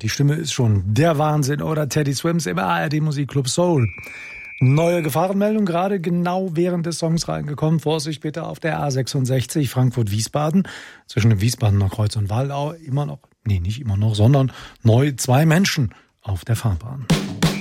Die Stimme ist schon der Wahnsinn, oder? Teddy Swims im ARD Musikclub Soul. Neue Gefahrenmeldung, gerade genau während des Songs reingekommen. Vorsicht bitte auf der A66 Frankfurt-Wiesbaden. Zwischen dem Wiesbadener Kreuz und Wallau neu 2 Menschen auf der Fahrbahn.